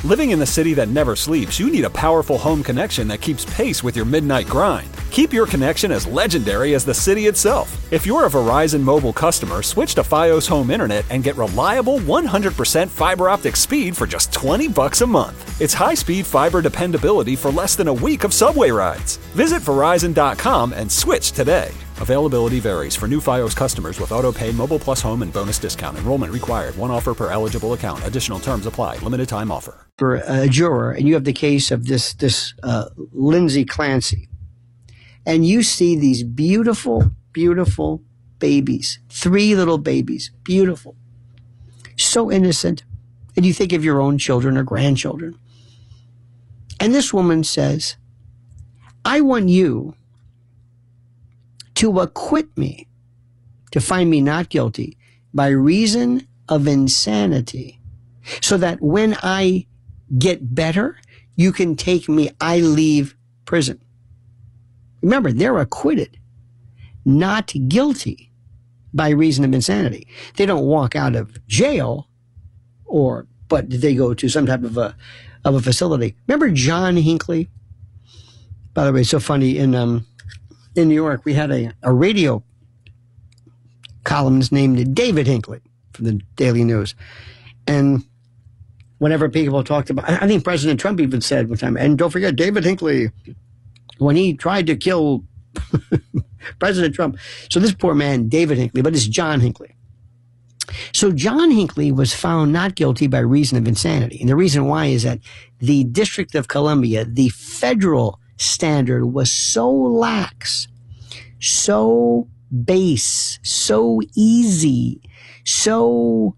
Living in the city that never sleeps, you need a powerful home connection that keeps pace with your midnight grind. Keep your connection as legendary as the city itself. If you're a Verizon mobile customer, switch to Fios Home Internet and get reliable 100% fiber optic speed for just $20 a month. It's high-speed fiber dependability for less than a week of subway rides. Visit Verizon.com and switch today. Availability varies for new Fios customers with auto-pay, Mobile Plus Home, and bonus discount. Enrollment required. One offer per eligible account. Additional terms apply. Limited time offer. For a juror, and you have the case of this Lindsay Clancy, and you see these beautiful, beautiful babies, 3 little babies, beautiful, so innocent, and you think of your own children or grandchildren. And this woman says, I want you to acquit me, to find me not guilty by reason of insanity, so that when I get better, you can take me, I leave prison. Remember, they're acquitted, not guilty by reason of insanity. They don't walk out of jail, but they go to some type of a facility. Remember John Hinckley? By the way, it's so funny, in New York, we had a radio columnist named David Hinckley from the Daily News. And whenever people talked about, I think President Trump even said one time, and don't forget David Hinckley, when he tried to kill President Trump. So this poor man, David Hinckley, but it's John Hinckley. So John Hinckley was found not guilty by reason of insanity. And the reason why is that the District of Columbia, the federal standard, was so lax, so base, so easy, so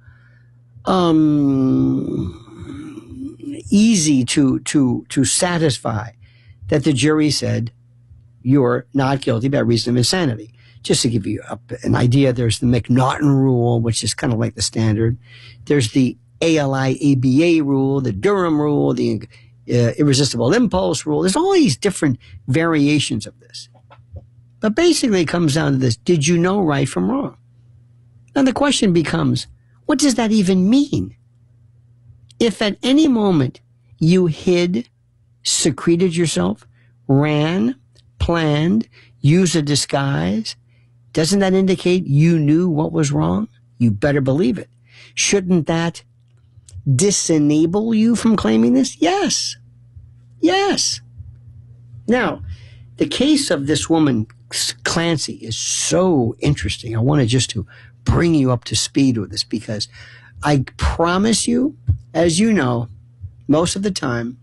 easy to satisfy, that the jury said you're not guilty by reason of insanity. Just to give you an idea, there's the McNaughton rule, which is kind of like the standard. There's the ALI-ABA rule, the Durham rule, the irresistible impulse rule. There's all these different variations of this. But basically it comes down to this: did you know right from wrong? And the question becomes, what does that even mean? If at any moment you hid, secreted yourself, ran, planned, used a disguise, doesn't that indicate you knew what was wrong? You better believe it. Shouldn't that disenable you from claiming this? Yes. Yes. Now, the case of this woman, Clancy, is so interesting. I wanted just to bring you up to speed with this, because I promise you, as you know, most of the time,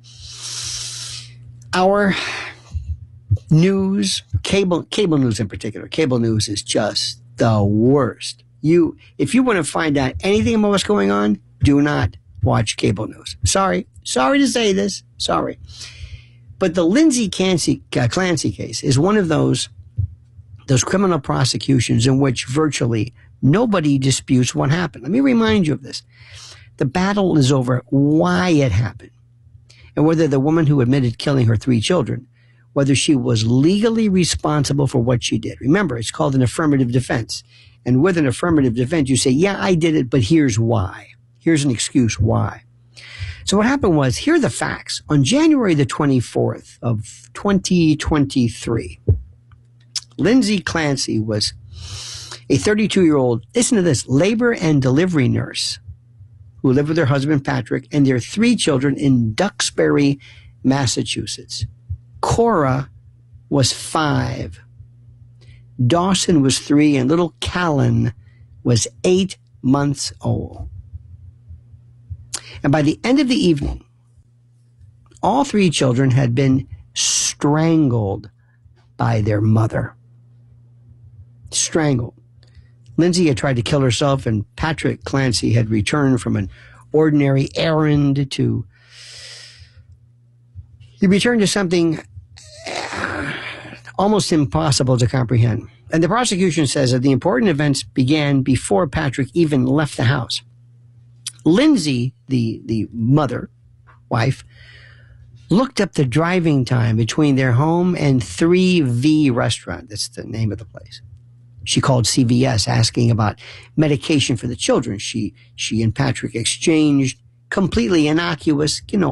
our news, cable news in particular, cable news is just the worst. If you want to find out anything about what's going on, do not watch cable news. Sorry to say this. Sorry. But the Lindsay Clancy case is one of those criminal prosecutions in which virtually nobody disputes what happened. Let me remind you of this. The battle is over why it happened, and whether the woman who admitted killing her 3 children, whether she was legally responsible for what she did. Remember, it's called an affirmative defense. And with an affirmative defense, you say, yeah, I did it, but here's why. Here's an excuse why. So what happened was, here are the facts. On January the 24th of 2023, Lindsay Clancy was a 32-year-old, listen to this, labor and delivery nurse who lived with her husband, Patrick, and their 3 children in Duxbury, Massachusetts. Cora was 5. Dawson was 3, and little Callan was 8 months old. And by the end of the evening, all 3 children had been strangled by their mother. Strangled. Lindsay had tried to kill herself, and Patrick Clancy had returned from an ordinary errand to... He returned to something almost impossible to comprehend. And the prosecution says that the important events began before Patrick even left the house. Lindsay, the mother, wife, looked up the driving time between their home and 3V Restaurant. That's the name of the place. She called CVS asking about medication for the children. She and Patrick exchanged completely innocuous,